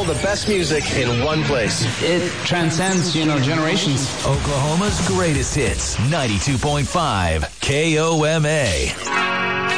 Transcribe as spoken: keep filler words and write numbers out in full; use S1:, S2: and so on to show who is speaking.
S1: all the best music in one place.
S2: It transcends, you know, generations.
S3: Oklahoma's greatest hits, ninety-two point five K O M A.